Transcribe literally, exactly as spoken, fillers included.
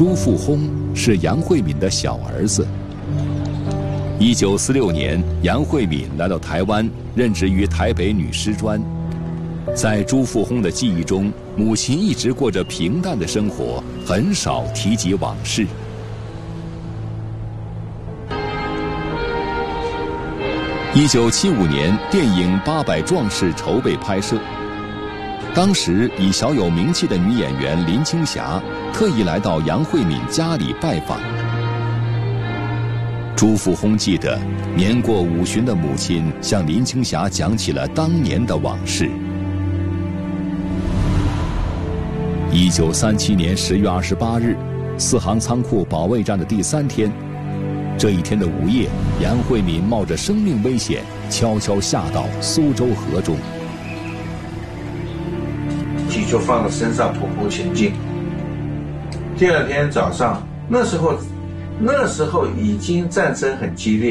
朱复烘是杨惠敏的小儿子。一九四六年，杨惠敏来到台湾，任职于台北女师专。在朱复烘的记忆中，母亲一直过着平淡的生活，很少提及往事。一九七五年，电影《八百壮士》筹备拍摄。当时已小有名气的女演员林青霞特意来到杨惠敏家里拜访。朱复烘记得，年过五旬的母亲向林青霞讲起了当年的往事。一九三七年十月二十八日，四行仓库保卫战的第三天，这一天的午夜，杨惠敏冒着生命危险，悄悄下到苏州河中。 气就放在身上，匍匐前进。第二天早上，那时候，那时候已经战争很激烈。